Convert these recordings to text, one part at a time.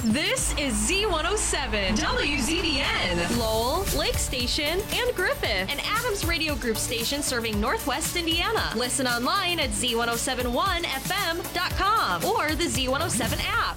This is Z107, WZBN, Lowell, Lake Station, and Griffith, an Adams Radio Group station serving Northwest Indiana. Listen online at Z1071FM.com or the Z107 app.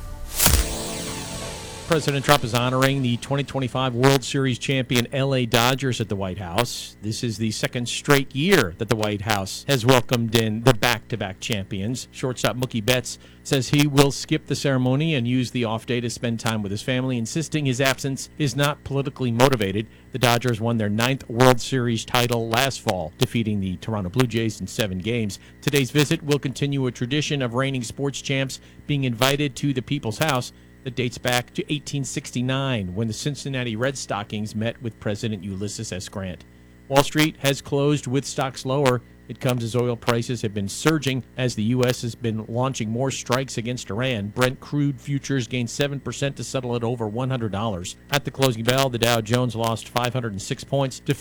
President Trump is honoring the 2025 World Series champion LA Dodgers at the White House. This is the second straight year that the White House has welcomed in the back-to-back champions. Shortstop Mookie Betts says he will skip the ceremony and use the off day to spend time with his family, insisting his absence is not politically motivated. The Dodgers won their 9th World Series title last fall, defeating the Toronto Blue Jays in 7 games. Today's visit will continue a tradition of reigning sports champs being invited to the People's House that dates back to 1869 when the Cincinnati Red Stockings met with President Ulysses S. Grant. Wall Street has closed with stocks lower. It comes as oil prices have been surging as the U.S. has been launching more strikes against Iran. Brent crude futures gained 7% to settle at over $100. At the closing bell, the Dow Jones lost 506 points to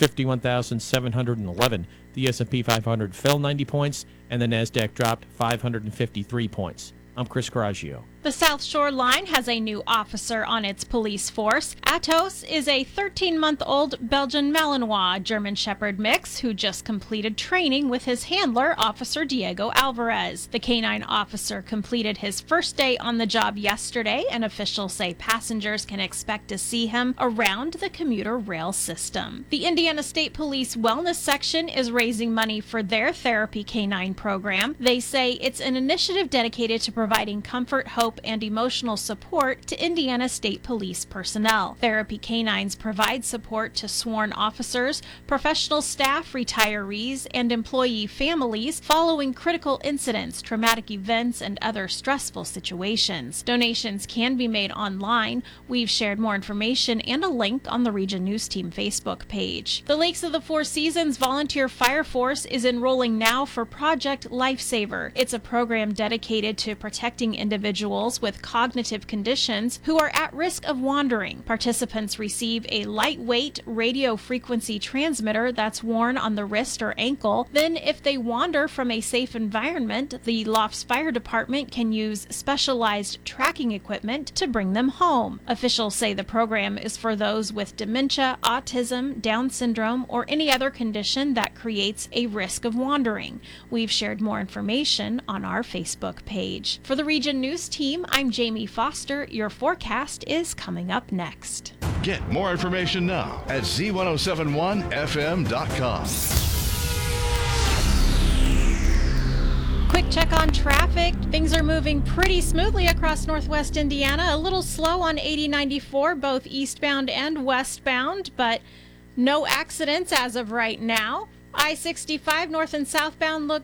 51,711. The S&P 500 fell 90 points, and the Nasdaq dropped 553 points. I'm Chris Coraggio. The South Shore Line has a new officer on its police force. Atos is a 13-month-old Belgian Malinois German Shepherd mix who just completed training with his handler, Officer Diego Alvarez. The canine officer completed his first day on the job yesterday, and officials say passengers can expect to see him around the commuter rail system. The Indiana State Police Wellness Section is raising money for their Therapy Canine program. They say it's an initiative dedicated to providing comfort, hope, and emotional support to Indiana State Police personnel. Therapy Canines provide support to sworn officers, professional staff, retirees, and employee families following critical incidents, traumatic events, and other stressful situations. Donations can be made online. We've shared more information and a link on the Region News Team Facebook page. The Lakes of the Four Seasons Volunteer Fire Force is enrolling now for Project Lifesaver. It's a program dedicated to protecting individuals with cognitive conditions who are at risk of wandering. Participants receive a lightweight radio frequency transmitter that's worn on the wrist or ankle. Then, if they wander from a safe environment, the Lofts Fire Department can use specialized tracking equipment to bring them home. Officials say the program is for those with dementia, autism, Down syndrome, or any other condition that creates a risk of wandering. We've shared more information on our Facebook page. For the Region News Team, I'm Jamie Foster. Your forecast is coming up next. Get more information now at Z1071FM.com. Quick check on traffic. Things are moving pretty smoothly across Northwest Indiana. A little slow on 8094, both eastbound and westbound, but no accidents as of right now. I-65 north and southbound look